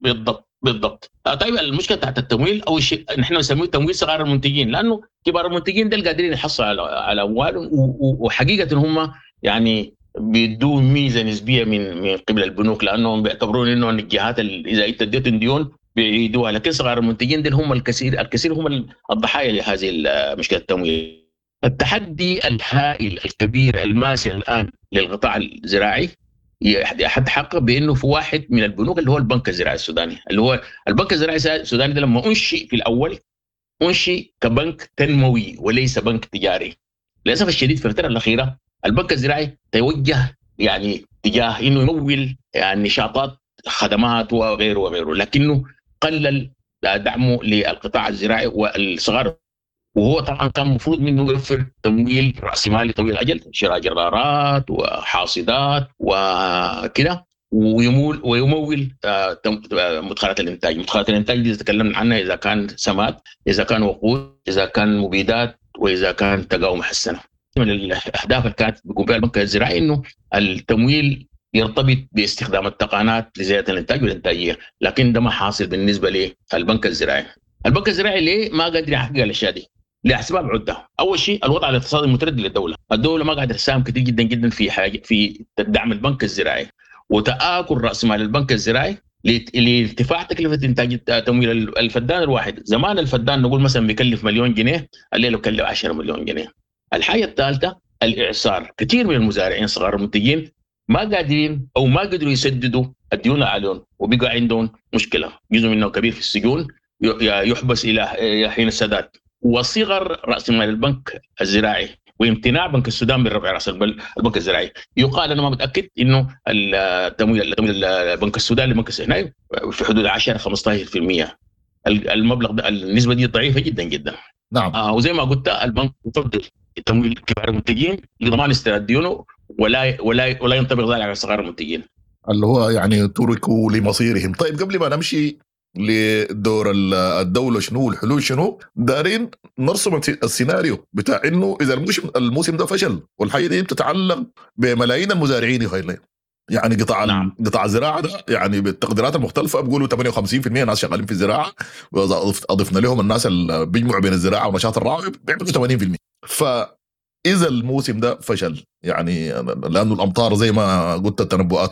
بالضبط بالضبط. طيب المشكله بتاعت التمويل اول شيء نحن نسميه تمويل صغار المنتجين، لانه كبار المنتجين ده قادرين يحصلوا على اموال، وحقيقه هم يعني بيدوا ميزه نسبيه من قبل البنوك، لانهم بيعتبرون انه الجهات اذا انت اديتهم ديون بيعيدوها، لكن صغار المنتجين دول هم الكثير هم الضحايا لهذه مشكله التمويل. التحدي الهائل الكبير الماسي الان للقطاع الزراعي يتحقق بانه في واحد من البنوك اللي هو البنك الزراعي السوداني، اللي هو البنك الزراعي السوداني ده لما انشئ في الاول انشئ كبنك تنموي وليس بنك تجاري. للاسف الشديد في الفتره الاخيره البنك الزراعي توجه يعني تجاه انه يمول يعني نشاطات خدمات وغيره وغيره، لكنه قلل دعمه للقطاع الزراعي والصغار، وهو طبعا كان المفروض منه يوفر تمويل راسمالي طويل الاجل، شراء جرارات وحاصدات وكذا، ويمول مدخلات الانتاج. مدخلات الانتاج دي تكلمنا عنها اذا كان سماد، اذا كان وقود، اذا كان مبيدات، واذا كان تقاوم محسنه. من الاهداف اللي كانت بيقوم بها البنك الزراعي انه التمويل يرتبط باستخدام التقنيات لزياده الانتاج والانتاجيه، لكن ده ما حاصل بالنسبه للبنك الزراعي. البنك الزراعي ليه ما قادر يحقق الاشياء دي؟ لاسباب عده. اول شيء الوضع الاقتصادي المتردد للدوله، الدوله ما قاعده تساهم كثير جدا جدا في دعم البنك الزراعي، وتآكل راس مال البنك الزراعي لارتفاع تكلفه انتاج تمويل الفدان الواحد. زمان الفدان نقول مثلا بيكلف مليون جنيه، الليله بيكلف 10 مليون جنيه. الحاجه الثالثه الاعصار، كثير من المزارعين صغار المنتجين ما قادرين او ما قدروا يسددوا الديون عليهم، وبقى عندهم مشكله، جزء منه كبير في السجون يحبس الى حين السداد. وصغر راس مال البنك الزراعي وامتناع بنك السودان من رفع راس البنك الزراعي، يقال انا ما متاكد انه التمويل البنك السوداني للبنك السوداني في حدود 10 15%. المبلغ ده النسبه دي ضعيفه جدا جدا. نعم. وزي ما قلت البنك يفضل تمويل كبار المنتجين لضمان استرداد ديونه، ولا ينطبق ذلك على صغار المنتجين اللي هو يعني تركوا لمصيرهم. طيب قبل ما نمشي لدور الدولة شنو الحلول شنو، دارين نرسم السيناريو بتاع انه اذا الموسم ده فشل، والحقيقة دي بتتعلق بملايين المزارعين يا يعني قطاع الزراعة ده يعني بالتقديرات المختلفة بيقولوا 58% ناس شغالين في الزراعة، وإذا أضفنا لهم الناس اللي بيجمعوا بين الزراعة ونشاط الراعي بيعملوا 80%. فإذا الموسم ده فشل يعني لأنه الأمطار زي ما قلت التنبؤات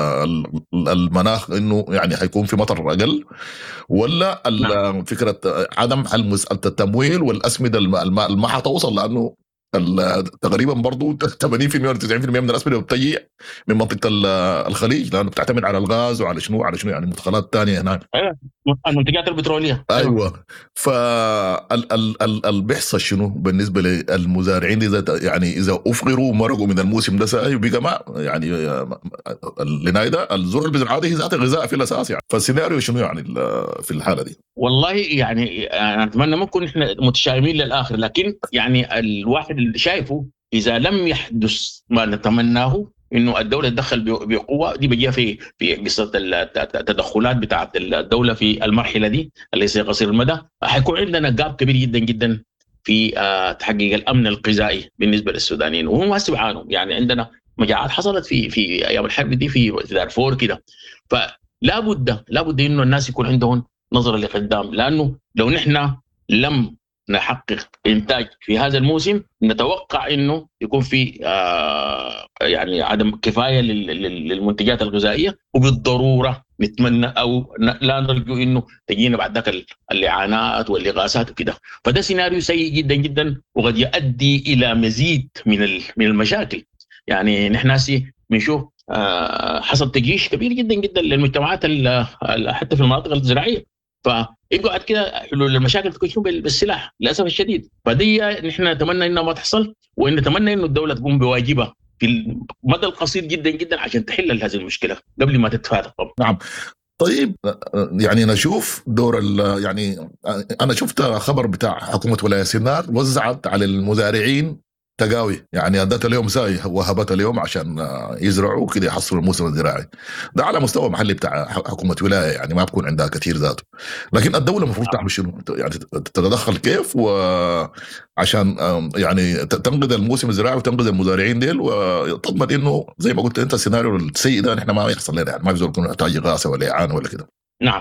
المناخ إنه يعني حيكون في مطر أقل، ولا فكرة عدم حل مسألة التمويل والأسمدة ما حتوصل، لأنه تقريبا برضو 80% ولا 90% من الأسمدة بتجي من منطقة الخليج، لأنه بتعتمد على الغاز وعلى شنو يعني مدخلات تانية هناك. المنتجات البترولية. أيوة. فالبحث شنو بالنسبة للمزارعين يعني إذا أفقروا مرقوا من الموسم ده ساي وبقى ما يعني لنايدا الزرع البزراعة دي ذات غذاء في الأساس يعني. فالسيناريو شنو يعني في الحالة دي؟ والله يعني أنا أتمنى ما نكون إحنا متشائمين للآخر، لكن يعني الواحد اللي شايفه إذا لم يحدث ما نتمناه إنه الدولة تدخل بقوة، دي بيجيها في قصة التدخلات بتاعة الدولة في المرحلة دي اللي قصير المدى، حيكون عندنا جاب كبير جدا جدا في تحقيق الأمن الغذائي بالنسبة للسودانيين، وهم هسه بيعانوا. يعني عندنا مجاعات حصلت في أيام الحرب دي في دارفور كده، فلا بد إنه الناس يكون عندهم نظرة لقدام، لأنه لو نحن لم نحقق إنتاج في هذا الموسم نتوقع إنه يكون في يعني عدم كفاية للمنتجات الغذائية، وبالضرورة نتمنى أو لا نرجو إنه تجينا بعد ذلك اللعانات والإغاثات وكده. فده سيناريو سيء جدا جدا، وقد يؤدي إلى مزيد من المشاكل. يعني نحن بنشوف حصل تجيش كبير جدا جدا للمجتمعات حتى في المناطق الزراعية، فيقعد كده حلول المشاكل تكون بالسلاح للاسف الشديد. فدي نحن نتمنى انها ما تحصل، وان نتمنى انه الدوله تقوم بواجبها في المدى القصير جدا جدا عشان تحل هذه المشكله قبل ما تتفادى. نعم. طيب يعني نشوف دور يعني انا شفت خبر بتاع حكومه ولايه سينار وزعت على المزارعين تقاوي، يعني ادت اليوم ساي وهبت اليوم عشان يزرعوا كده يحصلوا الموسم الزراعي ده على مستوى محلي بتاع حكومه ولايه، يعني ما بكون عندها كثير ذاته. لكن الدوله المفروض تعمل شنو؟ يعني تتدخل كيف وعشان يعني تنقذ الموسم الزراعي وتنقذ المزارعين ديل، وتضمن انه زي ما قلت انت السيناريو السيء ده نحن ما يحصل لنا، يعني ما بيزول يكون يحتاج غاثه ولا اعانه ولا كده.